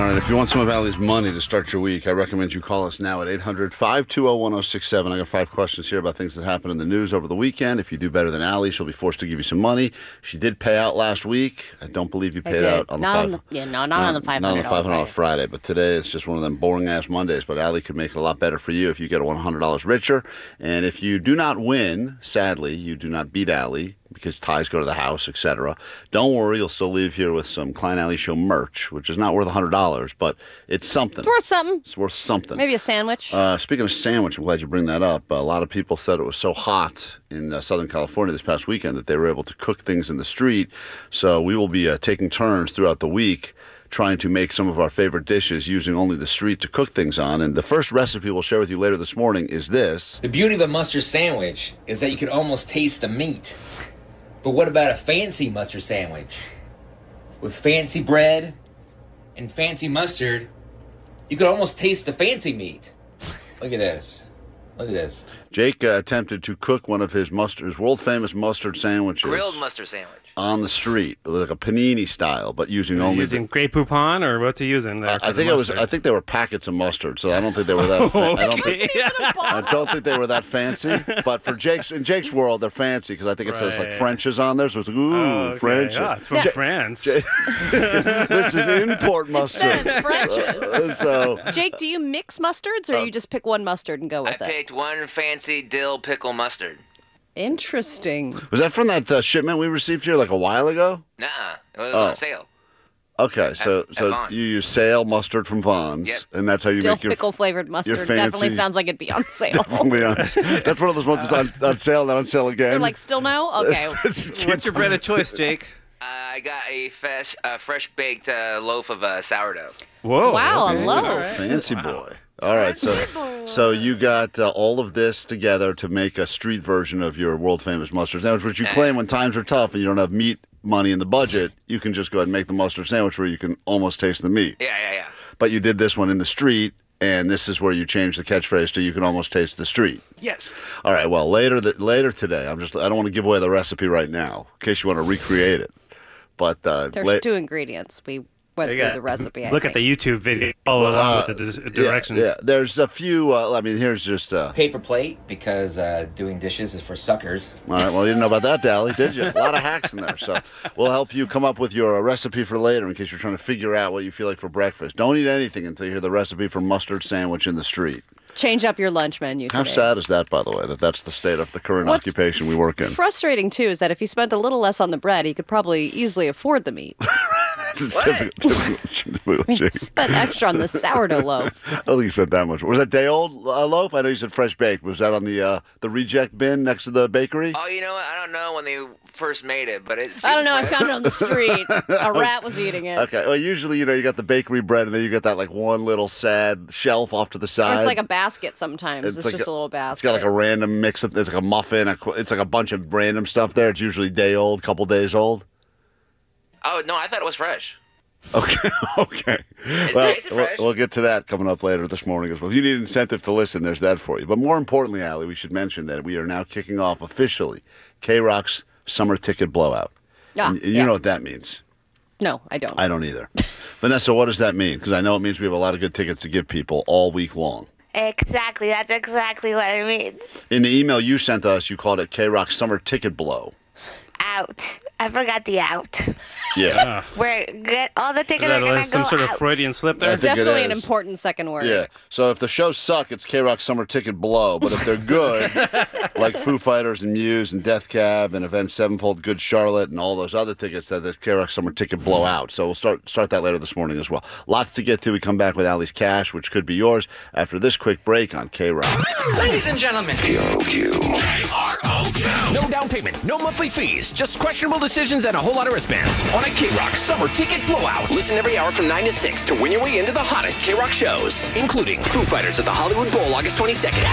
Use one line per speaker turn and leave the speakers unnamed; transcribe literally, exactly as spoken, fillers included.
right, if you want some of Allie's money to start your week, I recommend you call us now at eight hundred, five two zero, one zero six seven. I got five questions here about things that happened in the news over the weekend. If you do better than Allie, she'll be forced to give you some money. She did pay out last week. I don't believe you paid out on the,
not
five,
on the yeah, no, not, not on the five hundred.
Not on the five hundred dollars Friday, but today it's just one of them boring-ass Mondays. But Allie could make it a lot better for you if you get one hundred dollars richer. And if you do not win, sadly, you do not beat Allie, because ties go to the house, et cetera. Don't worry, you'll still leave here with some Klein Alley Show merch, which is not worth one hundred dollars, but it's something.
It's worth something.
It's worth something.
Maybe a sandwich.
Uh, speaking of sandwich, I'm glad you bring that up. A lot of people said it was so hot in uh, Southern California this past weekend that they were able to cook things in the street. So we will be uh, taking turns throughout the week trying to make some of our favorite dishes using only the street to cook things on. And the first recipe we'll share with you later this morning is this.
The beauty of a mustard sandwich is that you can almost taste the meat. But what about a fancy mustard sandwich? With fancy bread and fancy mustard, you could almost taste the fancy meat. Look at this. Look at this.
Jake uh, attempted to cook one of his mustard, his world-famous mustard sandwiches.
Grilled mustard sandwich.
On the street, like a panini style, but using only
using
the,
Grey Poupon, or what's he using there?
I, I think it was. I think they were packets of mustard, so I don't think they were that. Fa-
oh,
I don't
okay.
think. I don't think they were that fancy. But for Jake's, in Jake's world, they're fancy because I think it says like
Right.
French's on there, so it's like ooh,
Oh, okay.
French.
Ah, it's from
Ja-
France.
Ja- this is import mustard.
Says French's.
Uh, so
Jake, do you mix mustards, or you just pick one mustard and go
I
with it?
picked one fancy dill pickle mustard.
Interesting.
was that from that uh, shipment we received here like a while ago?
Nuh-uh. It was
Oh.
on sale.
Okay, so
At- at
so
Vons.
you use sale mustard from Vons,
Yep.
and that's how you
Dill
make your
pickle flavored mustard
fancy-
definitely sounds like it'd be on sale.
Definitely on- that's one of those ones that's on, on sale, not on sale again.
They're like, still no? Okay.
What's your bread of choice, Jake?
Uh, I got a fresh, uh, fresh baked uh, loaf of uh, sourdough.
Whoa.
Wow,
okay.
a loaf.
All right.
Fancy boy. All right, so so you got uh, all of this together to make a street version of your world famous mustard sandwich, which you claim when times are tough and you don't have meat money in the budget, you can just go ahead and make the mustard sandwich where you can almost taste the meat.
Yeah, yeah, yeah.
But you did this one in the street, and this is where you changed the catchphrase to "you can almost taste the street."
Yes.
All right. Well, later th- later today, I'm just I don't want to give away the recipe right now in case you want to recreate it. But uh,
There's
la-
two ingredients. We went
They
through
got-
the recipe. I
Look at
think.
the YouTube video. Follow along
Uh,
with the d-
yeah,
directions.
Yeah, there's a few. Uh, I mean, here's just. Uh,
Paper plate, because uh, doing dishes is for suckers.
All right. Well, you didn't know about that, Dally, did you? A lot of hacks in there. So we'll help you come up with your uh, recipe for later in case you're trying to figure out what you feel like for breakfast. Don't eat anything until you hear the recipe for mustard sandwich in the street.
Change up your lunch menu
How
today.
sad is that, by the way, that that's the state of the current
What's
occupation we work in?
Frustrating, too, is that if he spent a little less on the bread, he could probably easily afford the meat.
It's typical, typical, typical Jake.
Spent extra on the sourdough loaf.
I don't think you spent that much. Was that day old uh, loaf? I know you said fresh baked. Was that on the uh, the reject bin next to the bakery?
Oh, you know what? I don't know when they first made it, but it
I don't know. I
seemed fresh.
found it on the street. A rat was eating it.
Okay. Well, usually, you know, you got the bakery bread, and then you got that like one little sad shelf off to the
Or
side.
it's like a basket sometimes. It's,
like
just a, little basket.
It's got like a random mix of. It's like a muffin. A, qu- it's like a bunch of random stuff there. It's usually day old, couple days old.
Oh, no, I thought it was fresh.
Okay. Okay.
It
Well,
tasted
we'll,
fresh.
we'll get to that coming up later this morning as well. If you need incentive to listen, there's that for you. But more importantly, Allie, we should mention that we are now kicking off officially K-Rock's summer ticket blowout.
Ah,
and you
yeah.
know what that means.
No, I don't.
I don't either. Vanessa, what does that mean? Because I know it means we have a lot of good tickets to give people all week long.
Exactly. That's exactly what it means.
In the email you sent us, you called it K-Rock Summer Ticket Blow.
Out. I forgot the out.
Yeah.
Where get all the
Is
tickets
that
are gonna
uh, some
go
sort of
out.
Freudian slip
I
there?
think it
Definitely an
is.
important second word.
Yeah. So if the shows suck, it's K-Rock Summer Ticket Blow. But if they're good, like Foo Fighters and Muse and Death Cab and Avenged Sevenfold, Good Charlotte, and all those other tickets, that the K-Rock Summer Ticket Blowout. So we'll start start that later this morning as well. Lots to get to. We come back with Allie's Cash, which could be yours after this quick break on K-Rock.
Ladies and gentlemen,
K R O Q.
K R O Q. No down payment, no monthly fees, just questionable decisions and a whole lot of wristbands on a K-Rock Summer Ticket Blowout.
Listen every hour from nine to six to win your way into the hottest K-Rock shows,
Including
Foo Fighters at the Hollywood Bowl August twenty-second,